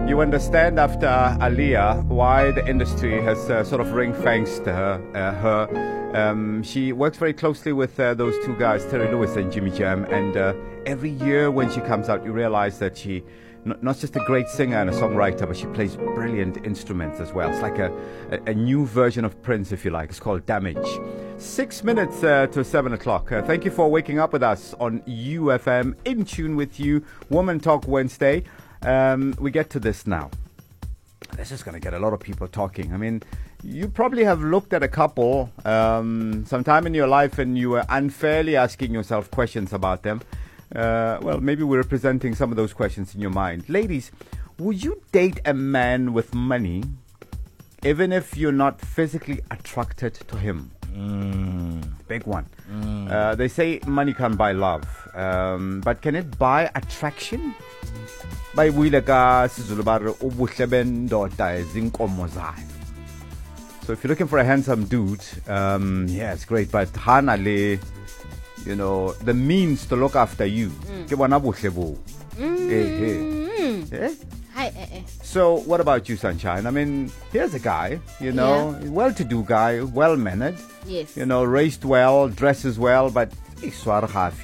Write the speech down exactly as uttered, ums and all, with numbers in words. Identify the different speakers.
Speaker 1: You understand after Aaliyah why the industry has uh, sort of ring-fenced her. Uh, her. Um, she works very closely with uh, those two guys, Terry Lewis and Jimmy Jam, and uh, every year when she comes out, you realize that she n- not just a great singer and a songwriter, but she plays brilliant instruments as well. It's like a, a, a new version of Prince, if you like. It's called Damage. Six minutes uh, to seven o'clock. Uh, thank you for waking up with us on U F M, in tune with you, Woman Talk Wednesday. Um, we get to this now. This is going to get a lot of people talking. I mean, you probably have looked at a couple um, sometime in your life and you were unfairly asking yourself questions about them. Uh, well, maybe we're presenting some of those questions in your mind. Ladies, would you date a man with money even if you're not physically attracted to him? Mm. Big one. Mm. Uh, they say money can't buy love, um, but can it buy attraction? So if you're looking for a handsome dude, um, yeah, it's great, but hanale, you know, the means to look after you. Mm. Mm. Eh, eh.
Speaker 2: Hi, eh, eh.
Speaker 1: So what about you, Sunshine? I mean, here's a guy, you know, yeah. well-to-do guy, well-mannered,
Speaker 2: yes,
Speaker 1: you know, raised well, dresses well, but